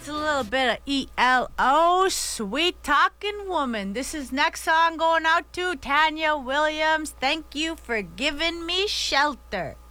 That's a little bit of ELO, Sweet Talking Woman. This is next song going out to Tanya Williams. Thank you for giving me shelter.